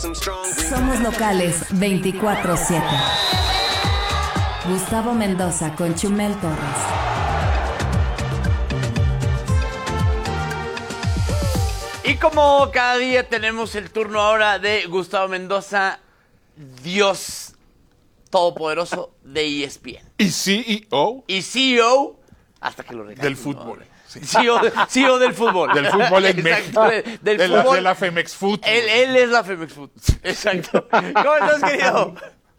Somos locales 24/7. Gustavo Mendoza con Chumel Torres. Y como cada día tenemos el turno ahora de Gustavo Mendoza, Dios todopoderoso de ESPN. Y CEO. Y CEO, hasta que lo regañen. Del fútbol. ¿No? Sí. CEO del fútbol. Del fútbol en Exacto, México. del de fútbol. la Femex Food. Él es la Femex Food. Exacto. ¿Cómo estás, querido?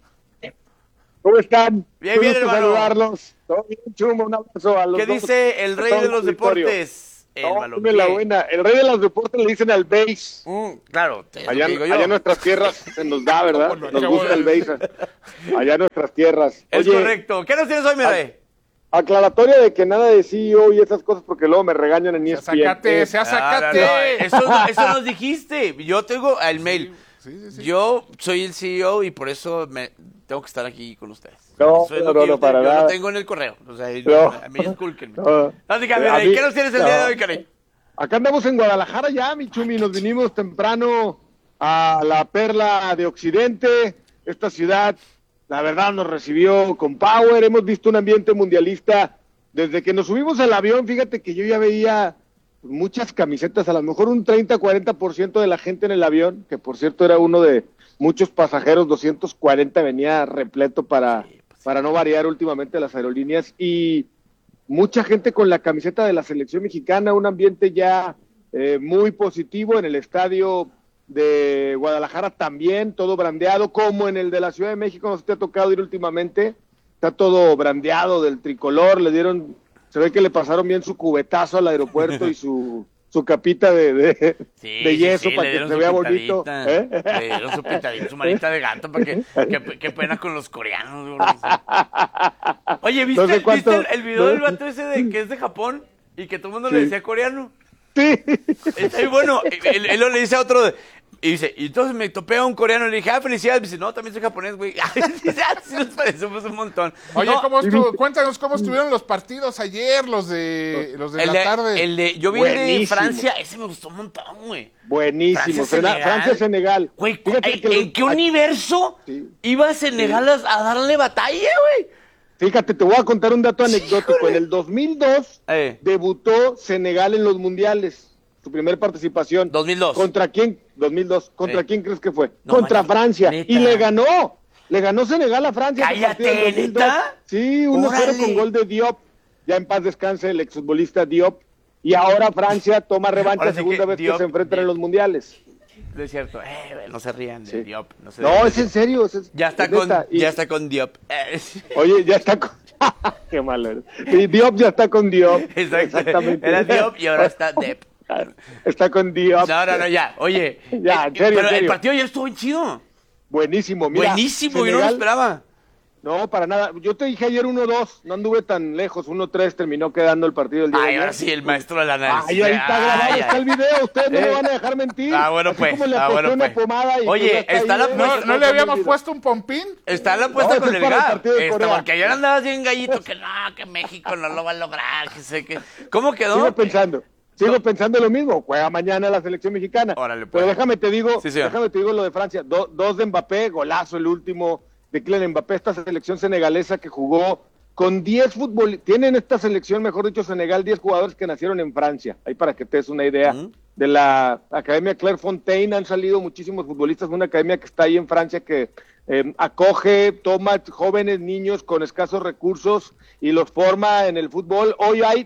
¿Cómo están? Bien, bien, hermano. Saludarlos. Todo bien, Chumo, un abrazo a los ¿Qué dos. dice el rey de los deportes? El No, balompié. dime la buena. El rey de los deportes le dicen al béis. Claro, Allá en nuestras tierras se nos da, ¿verdad? ¿Cómo lo Nos acabo gusta de el béis. Allá en nuestras tierras. Es Oye, correcto. ¿Qué nos tienes hoy, mi rey? aclaratoria de que nada de CEO y esas cosas porque luego me regañan en ESPN. ¡Sácate! ¡Sácate! Eso nos dijiste. Yo tengo el mail. Sí. Yo soy el CEO y por eso tengo que estar aquí con ustedes. No, Eso es lo que yo para yo nada. lo tengo en el correo. O sea, a mí discúlpenme. No. Así que, a ver, ¿qué nos tienes el día de hoy, Cari? Acá andamos en Guadalajara ya, mi Chumi, nos vinimos temprano a la Perla de Occidente. Esta ciudad, la verdad, nos recibió con power. Hemos visto un ambiente mundialista desde que nos subimos al avión. Fíjate que yo ya veía muchas camisetas, a lo mejor un 30-40% de la gente en el avión, que por cierto era uno de muchos pasajeros, 240 venía repleto para no variar últimamente las aerolíneas, y mucha gente con la camiseta de la selección mexicana, un ambiente ya muy positivo en el estadio de Guadalajara también, todo brandeado, como en el de la Ciudad de México. No sé si te ha tocado ir últimamente, está todo brandeado del tricolor, se ve que le pasaron bien su cubetazo al aeropuerto y su capita de yeso para que se vea bonito. Le dieron su pintadita, su manita de gato, para qué pena con los coreanos. Oye, ¿viste el video del vato ese de que es de Japón y que todo el mundo le decía coreano? Sí. Está muy bueno. Él le dice a otro, y dice, y entonces me topé a un coreano y le dije, felicidades. Me dice, no, también soy japonés, güey. Dice, sí nos parecemos un montón. Oye, No, cuéntanos cómo estuvieron los partidos ayer, los de la tarde. Yo vi el de Buenísimo. Francia, ese me gustó un montón, güey. Buenísimo, Francia-Senegal. Güey, Fíjate que ¿en qué universo iba a Senegal a darle batalla, güey? Fíjate, te voy a contar un dato anecdótico. Híjole. En el 2002 debutó Senegal en los mundiales, su primera participación. 2002. ¿Contra quién? 2002. ¿Contra quién crees que fue? No, Contra manches, Francia. neta. Y le ganó. Le ganó Senegal a Francia. ese Cállate, partido en 2002. ¿neta? Sí, 1-0 Órale. con gol de Diop. Ya en paz descanse el exfutbolista Diop. Y ahora Francia toma revancha, Ahora sí segunda que vez Diop, que se enfrentan en los mundiales. Es cierto, no se rían de Sí. Diop. No, es en serio. Ya está con Diop. Oye, ya está con... Qué malo eres. Y Diop ya está con Diop. Exactamente. Era Diop y ahora está Depp. Está con Diop. No, ya. Oye. Ya, en serio, pero en serio. el partido ya estuvo bien chido. Buenísimo, mira. Buenísimo, yo no lo Senegal- esperaba. No, para nada. Yo te dije ayer 1-2, no anduve tan lejos. 1-3 terminó quedando el partido del día de Ay, ayer. ahora sí, el maestro del análisis. Ay, ahí está grabado, está el video. Ustedes no me van a dejar mentir. Bueno, Así pues. como le aposté Bueno, una pues. pomada y Oye, que ya está ahí, la ¿eh? apuesta- ¿No le habíamos puesto un pompín? Está la apuesta No, con ese el es para el GAP. partido de Corea. Porque ayer andabas bien gallito que no, que México no lo va a lograr, que sé que. ¿Cómo quedó? Sigo pensando lo mismo. Juega mañana la selección mexicana. Órale, pues. Pero déjame te digo lo de Francia. Dos de Mbappé, golazo el último de Kylian Mbappé, esta selección senegalesa que jugó con 10 futbolistas. Tienen esta selección, mejor dicho, Senegal, 10 jugadores que nacieron en Francia. Ahí para que te des una idea. De la Academia Clairefontaine han salido muchísimos futbolistas, una academia que está ahí en Francia que acoge, toma jóvenes niños con escasos recursos y los forma en el fútbol. Hoy hay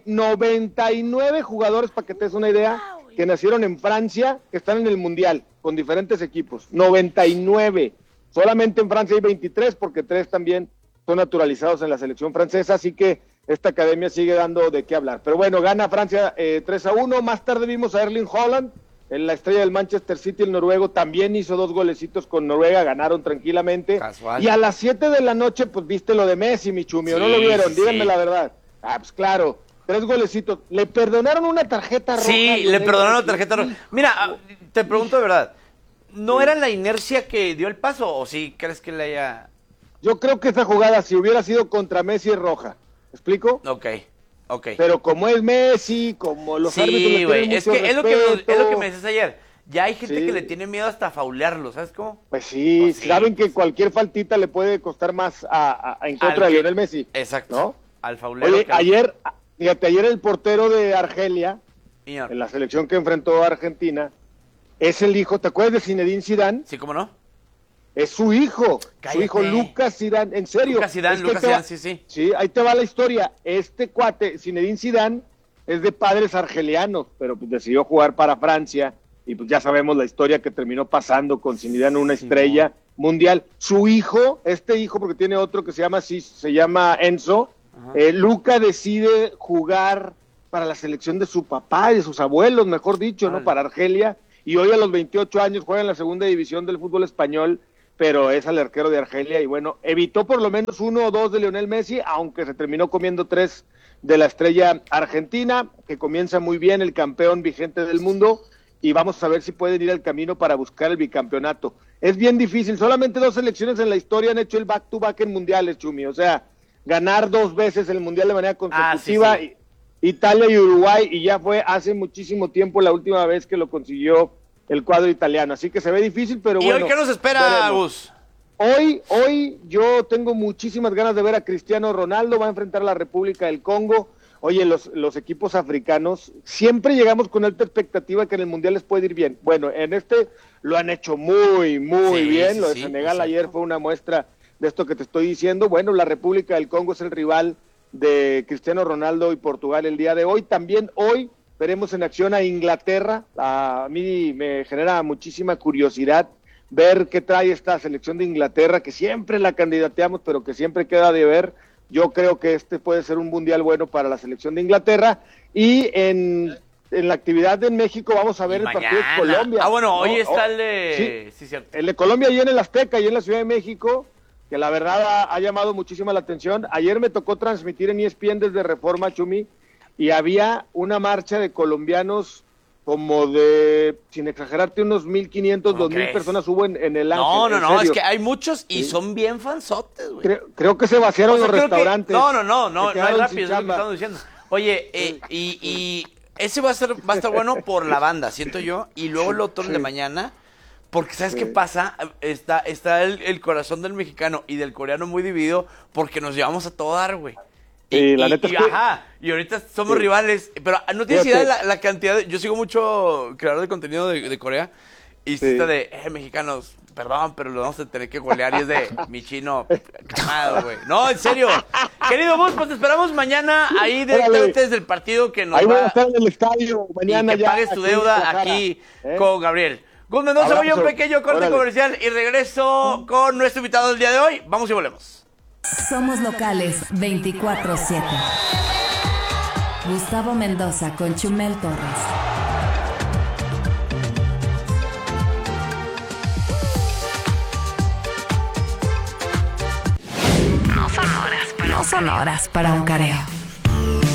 99 jugadores, para que te des una idea, que nacieron en Francia, que están en el Mundial, con diferentes equipos. 99. Solamente en Francia hay 23, porque 3 también son naturalizados en la selección francesa, así que esta academia sigue dando de qué hablar. Pero bueno, gana Francia 3-1. Más tarde vimos a Erling Haaland, en la estrella del Manchester City, el noruego, también hizo 2 golecitos con Noruega, ganaron tranquilamente. Casual. Y a las 7 de la noche, pues viste lo de Messi, mi Chumio, ¿no lo vieron? Díganme la verdad. Pues claro, 3 golecitos. Le perdonaron una tarjeta roja. Sí, le perdonaron la tarjeta roja. Mira, te pregunto de verdad, ¿no era la inercia que dio el paso o sí crees que le haya...? Yo creo que esa jugada, si hubiera sido contra Messi, es roja. ¿Me explico? Ok. Pero como es Messi, como los árbitros le Sí, tienen güey, es mucho que es lo que respeto. me decías ayer. Ya hay gente que le tiene miedo hasta faulearlo, ¿sabes cómo? Pues sí, saben que cualquier faltita le puede costar más en contra de Lionel Messi. Exacto. ¿No? Al faulero. Oye, ayer el portero de Argelia, en la selección que enfrentó a Argentina, es el hijo, ¿te acuerdas de Zinedine Zidane? Sí, ¿cómo no? Es su hijo, Cállate. Su hijo Lucas Zidane, en serio. Lucas Zidane, sí. Sí, ahí te va la historia. Este cuate, Zinedine Zidane, es de padres argelianos, pero pues decidió jugar para Francia, y pues ya sabemos la historia que terminó pasando con Zinedine, una estrella mundial. Su hijo, porque tiene otro que se llama Enzo, Luca decide jugar para la selección de su papá y de sus abuelos, mejor dicho, ¿no? Para Argelia, y hoy a los 28 años juega en la segunda división del fútbol español, pero es el arquero de Argelia, y bueno, evitó por lo menos 1 o 2 de Lionel Messi, aunque se terminó comiendo 3 de la estrella argentina, que comienza muy bien, el campeón vigente del mundo, y vamos a ver si pueden ir al camino para buscar el bicampeonato. Es bien difícil, solamente 2 selecciones en la historia han hecho el back-to-back en mundiales, Chumi, o sea, ganar 2 veces el mundial de manera consecutiva, sí. Italia y Uruguay, y ya fue hace muchísimo tiempo la última vez que lo consiguió el cuadro italiano, así que se ve difícil, pero bueno. ¿Y hoy qué nos espera, Gus? Hoy yo tengo muchísimas ganas de ver a Cristiano Ronaldo, va a enfrentar a la República del Congo. Oye, los equipos africanos siempre llegamos con alta expectativa que en el Mundial les puede ir bien. Bueno, en este lo han hecho muy bien, lo de Senegal ayer fue una muestra de esto que te estoy diciendo. Bueno, la República del Congo es el rival de Cristiano Ronaldo y Portugal el día de hoy. También hoy veremos en acción a Inglaterra. A mí me genera muchísima curiosidad ver qué trae esta selección de Inglaterra, que siempre la candidateamos, pero que siempre queda de ver. Yo creo que este puede ser un mundial bueno para la selección de Inglaterra. Y en la actividad en México vamos a ver el partido de Colombia. Bueno, hoy está el de... Sí, cierto. El de Colombia y en el Azteca y en la Ciudad de México, que la verdad ha llamado muchísima la atención. Ayer me tocó transmitir en ESPN desde Reforma, Chumi, y había una marcha de colombianos como de, sin exagerarte, unos 1,500, 2,000 personas hubo en el Ángel. No, es que hay muchos y son bien fansotes, güey. Creo que se vaciaron los restaurantes. No es rápido, es lo que estamos diciendo. Oye, y ese va a estar bueno por la banda, siento yo, y luego el otro de mañana, porque ¿sabes qué pasa? Está el corazón del mexicano y del coreano muy dividido, porque nos llevamos a todo dar, güey. La neta es que... y ahorita somos rivales, pero no tienes idea de la cantidad yo sigo mucho creador de contenido de Corea, y está de, mexicanos, perdón, pero lo vamos a tener que golear, y es de, mi chino, calmado, güey. No, en serio. Querido Gus, pues te esperamos mañana ahí directamente desde el partido que nos ahí voy a estar en el estadio mañana, y que pagues tu deuda aquí con Gabriel. Gus Mendoza, voy a un pequeño corte comercial y regreso con nuestro invitado del día de hoy. Vamos y volvemos. Somos locales 24/7. Gustavo Mendoza con Chumel Torres. No son horas para un careo.